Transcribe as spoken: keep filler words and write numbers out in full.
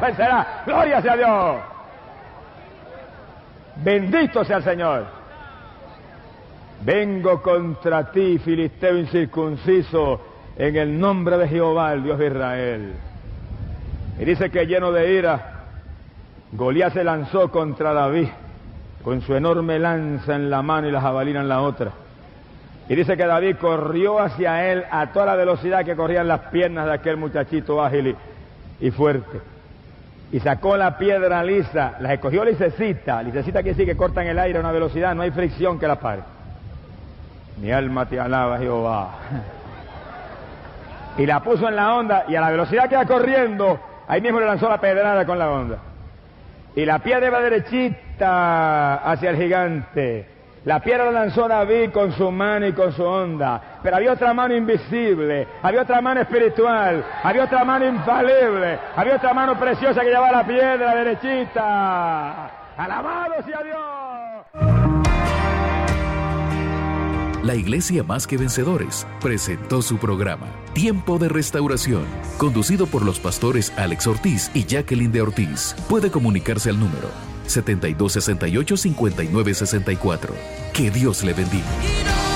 vencerá. Gloria sea a Dios. Bendito sea el Señor. Vengo contra ti, filisteo incircunciso, en el nombre de Jehová, el Dios de Israel. Y dice que lleno de ira, Goliat se lanzó contra David, con su enorme lanza en la mano y la jabalina en la otra. Y dice que David corrió hacia él a toda la velocidad que corrían las piernas de aquel muchachito ágil y, y fuerte. Y sacó la piedra lisa, la escogió lisecita. Lisecita quiere decir que corta en el aire a una velocidad, no hay fricción que la pare. Mi alma te alaba, Jehová. Y la puso en la onda, y a la velocidad que iba corriendo, ahí mismo le lanzó la pedrada con la onda. Y la piedra iba derechita hacia el gigante. La piedra la lanzó David con su mano y con su onda. Pero había otra mano invisible, había otra mano espiritual, había otra mano infalible, había otra mano preciosa que llevaba la piedra derechita. ¡Alabado sea Dios! La Iglesia Más que Vencedores presentó su programa Tiempo de Restauración, conducido por los pastores Alex Ortiz y Jacqueline de Ortiz. Puede comunicarse al número setenta y dos sesenta y ocho cincuenta y nueve sesenta y cuatro. Que Dios le bendiga.